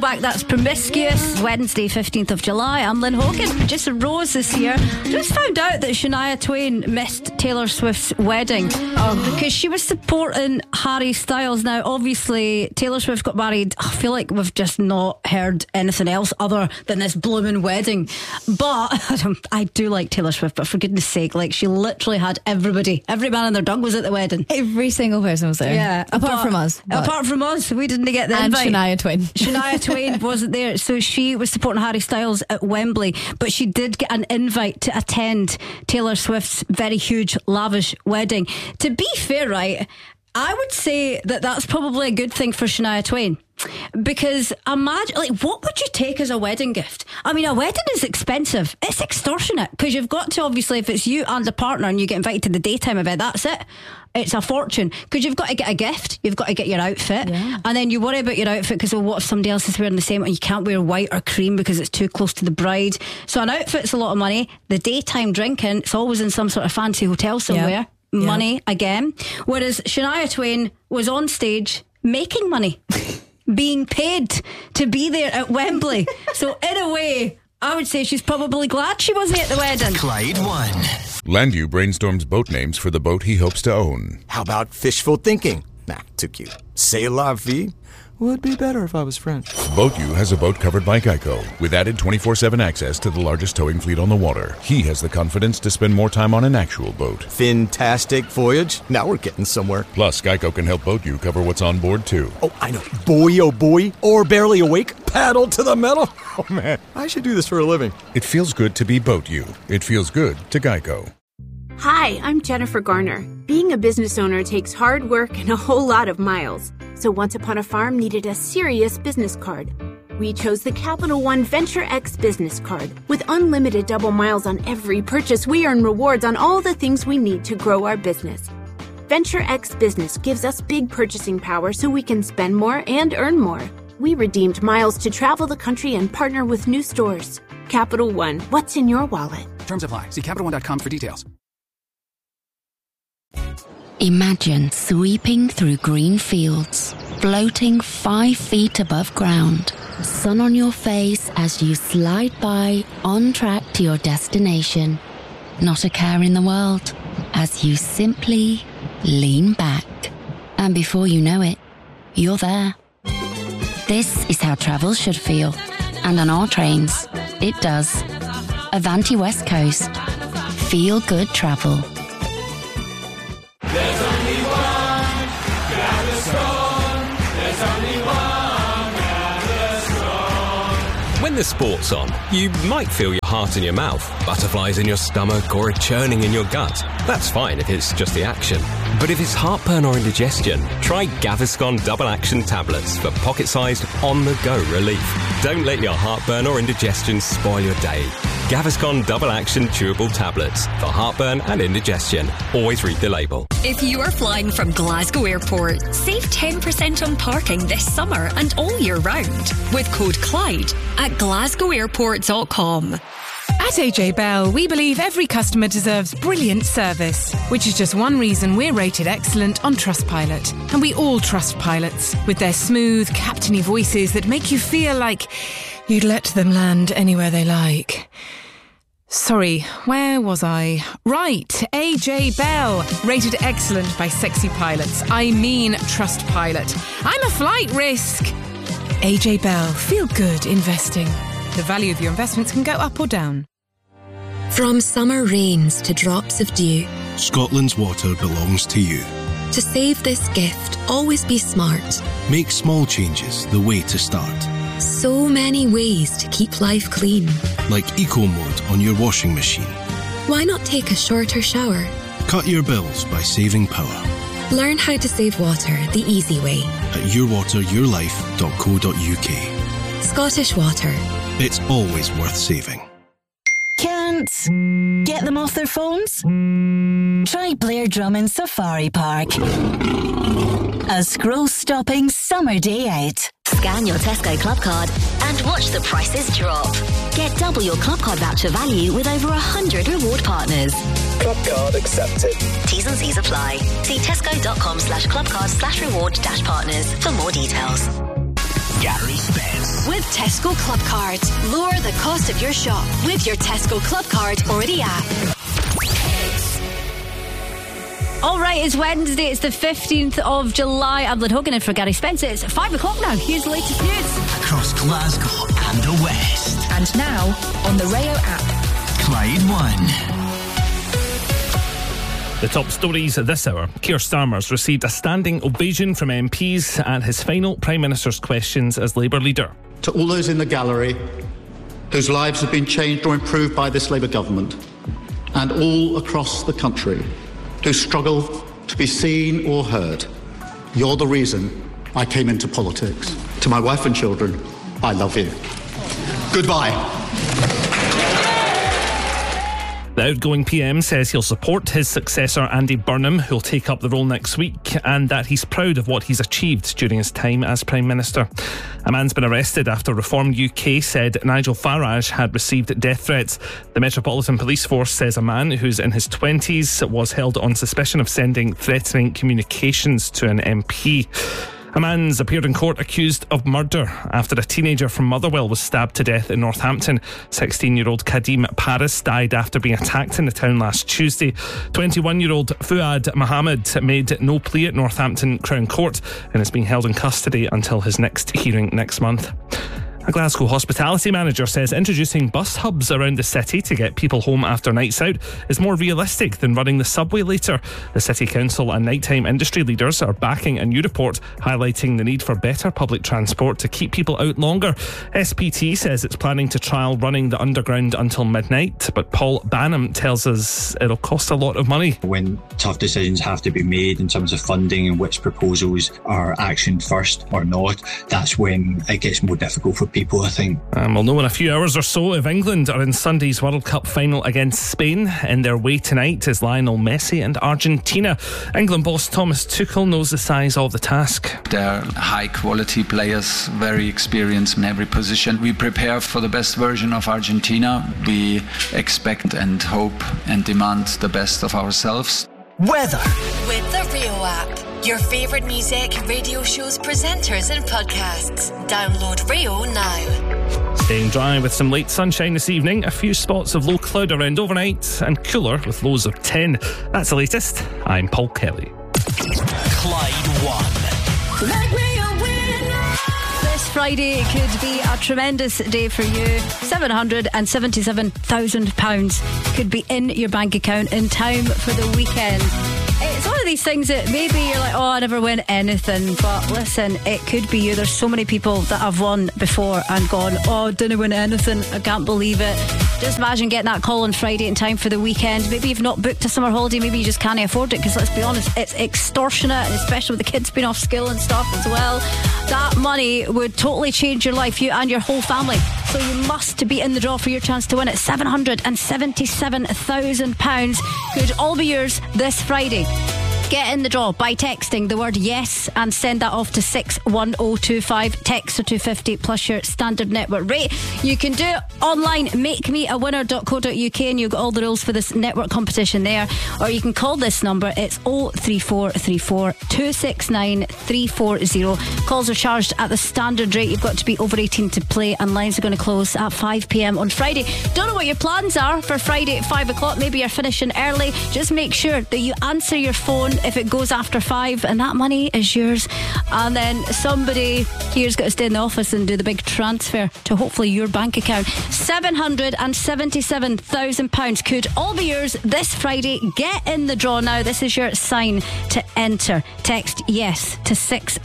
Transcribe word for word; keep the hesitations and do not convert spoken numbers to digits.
Back, that's Promiscuous. Wednesday, fifteenth of July. I'm Lynn Hogan. Just rose this year. Just found out that Shania Twain missed Taylor Swift's wedding oh. because she was supporting Harry Styles. Now, obviously, Taylor Swift got married. I feel like we've just not heard anything else other than this blooming wedding. But I do like Taylor Swift, but for goodness sake, like, she literally had everybody, every man and their dog was at the wedding. Every single person was there. Yeah, apart but, from us. But. Apart from us, we didn't get the and invite. And Shania Twain. Shania Twain wasn't there, so she was supporting Harry Styles at Wembley, but she did get an invite to attend Taylor Swift's very huge, lavish wedding. To be fair, right, I would say that that's probably a good thing for Shania Twain. Because imagine, like, what would you take as a wedding gift? I mean, a wedding is expensive. It's extortionate, because you've got to, obviously, if it's you and a partner and you get invited to the daytime event, that's it. It's a fortune, because you've got to get a gift, you've got to get your outfit, yeah. and then you worry about your outfit because, well, what if somebody else is wearing the same and you can't wear white or cream because it's too close to the bride? So an outfit's a lot of money. The daytime drinking, it's always in some sort of fancy hotel somewhere. Yeah. Money yeah. again. Whereas Shania Twain was on stage making money. Being paid to be there at Wembley. So in a way, I would say she's probably glad she wasn't at the wedding. Clyde one. Landu brainstorms boat names for the boat he hopes to own. How about fishful thinking? Nah, too cute. C'est la vie? Would be better if I was French. BoatU has a boat covered by Geico with added twenty-four seven access to the largest towing fleet on the water. He has the confidence to spend more time on an actual boat. Fantastic voyage. Now we're getting somewhere. Plus, Geico can help BoatU cover what's on board, too. Oh, I know. Boy, oh boy. Or barely awake. Paddle to the metal. Oh, man. I should do this for a living. It feels good to be BoatU. It feels good to Geico. Hi, I'm Jennifer Garner. Being a business owner takes hard work and a whole lot of miles. So Once Upon a Farm needed a serious business card. We chose the Capital One Venture X business card. With unlimited double miles on every purchase, we earn rewards on all the things we need to grow our business. Venture X Business gives us big purchasing power so we can spend more and earn more. We redeemed miles to travel the country and partner with new stores. Capital One, what's in your wallet? Terms apply. See Capital One dot com for details. Imagine sweeping through green fields, floating five feet above ground, sun on your face as you slide by on track to your destination. Not a care in the world as you simply lean back. And before you know it, you're there. This is how travel should feel. And on our trains, it does. Avanti West Coast. Feel good travel. There's only one Gaviscon. There's only one Gaviscon. When the sport's on, you might feel your heart in your mouth, butterflies in your stomach, or a churning in your gut. That's fine if it's just the action. But if it's heartburn or indigestion, try Gaviscon Double Action Tablets for pocket-sized, on-the-go relief. Don't let your heartburn or indigestion spoil your day. Gaviscon Double Action Chewable Tablets for heartburn and indigestion. Always read the label. If you are flying from Glasgow Airport, save ten percent on parking this summer and all year round with code Clyde at glasgow airport dot com. At A J Bell, we believe every customer deserves brilliant service, which is just one reason we're rated excellent on Trustpilot. And we all trust pilots, with their smooth, captainy voices that make you feel like you'd let them land anywhere they like. Sorry, where was I? Right, A J Bell, rated excellent by sexy pilots. I mean Trustpilot. I'm a flight risk. A J Bell, feel good investing. The value of your investments can go up or down. From summer rains to drops of dew, Scotland's water belongs to you. To save this gift, always be smart. Make small changes the way to start. So many ways to keep life clean. Like Eco Mode on your washing machine. Why not take a shorter shower? Cut your bills by saving power. Learn how to save water the easy way. At your water your life dot co dot uk. Scottish Water. It's always worth saving. Can't get them off their phones? Try Blair Drummond Safari Park. A scroll-stopping summer day out. Scan your Tesco Club Card and watch the prices drop. Get double your Club Card voucher value with over one hundred reward partners. Club Card accepted. T's and C's apply. See tesco.com slash clubcard slash reward dash partners for more details. Gary Spence. With Tesco Club Card. Lower the cost of your shop with your Tesco Club Card or the app. All right, it's Wednesday. It's the fifteenth of July. I'm Lynn Hogan in for Gary Spence. It's five o'clock now. Here's the latest news. Across Glasgow and the West. And now on the Rayo app. Clyde One. The top stories this hour. Keir Starmer's received a standing ovation from M Ps at his final Prime Minister's questions as Labour leader. To all those in the gallery whose lives have been changed or improved by this Labour government, and all across the country who struggle to be seen or heard, you're the reason I came into politics. To my wife and children, I love you. Goodbye. The outgoing P M says he'll support his successor Andy Burnham, who'll take up the role next week, and that he's proud of what he's achieved during his time as Prime Minister. A man's been arrested after Reform U K said Nigel Farage had received death threats. The Metropolitan Police Force says a man who's in his twenties was held on suspicion of sending threatening communications to an M P. A man's appeared in court accused of murder after a teenager from Motherwell was stabbed to death in Northampton. sixteen-year-old Kadim Paris died after being attacked in the town last Tuesday. twenty-one-year-old Fuad Mohammed made no plea at Northampton Crown Court and is being held in custody until his next hearing next month. A Glasgow hospitality manager says introducing bus hubs around the city to get people home after nights out is more realistic than running the subway later. The City Council and nighttime industry leaders are backing a new report highlighting the need for better public transport to keep people out longer. S P T says it's planning to trial running the underground until midnight, but Paul Banham tells us it'll cost a lot of money. When tough decisions have to be made in terms of funding and which proposals are actioned first or not, that's when it gets more difficult for people, I think. Um, we'll know in a few hours or so if England are in Sunday's World Cup final against Spain. In their way tonight is Lionel Messi and Argentina. England boss Thomas Tuchel knows the size of the task. They're high quality players, very experienced in every position. We prepare for the best version of Argentina. We expect and hope and demand the best of ourselves. Weather. With the Rayo app. Your favourite music, radio shows, presenters and podcasts. Download Rayo now. Staying dry with some late sunshine this evening. A few spots of low cloud around overnight and cooler with lows of ten. That's the latest. I'm Paul Kelly. Clyde One. Let me a winner. This Friday could be a tremendous day for you. seven hundred seventy-seven thousand pounds could be in your bank account in time for the weekend. It's one of these things that maybe you're like, oh, I never win anything. But listen, it could be you. There's so many people that have won before and gone, oh, didn't win anything. I can't believe it. Just imagine getting that call on Friday in time for the weekend. Maybe you've not booked a summer holiday. Maybe you just can't afford it. Because let's be honest, it's extortionate. And especially with the kids being off school and stuff as well. That money would totally change your life, you and your whole family. So you must be in the draw for your chance to win it. seven hundred seventy-seven thousand pounds could all be yours this Friday. Get in the draw by texting the word yes and send that off to six one oh two five. Text or two fifty plus your standard network rate. You can do it online, make me a winner dot co dot uk, and you've got all the rules for this network competition there. Or you can call this number. It's oh three four three four two six nine three four oh. Calls are charged at the standard rate. You've got to be over eighteen to play, and lines are going to close at five p.m. on Friday. Don't know what your plans are for Friday at five o'clock. Maybe you're finishing early. Just make sure that you answer your phone if it goes after five, and that money is yours. And then somebody here's got to stay in the office and do the big transfer to hopefully your bank account. seven hundred seventy-seven thousand pounds could all be yours this Friday. Get in the draw now. This is your sign to enter. Text yes to six